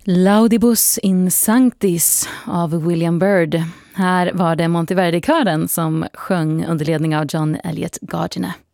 Laudibus in Sanctis av William Byrd. Här var det Monteverdi-kören som sjöng under ledning av John Elliott Gardiner.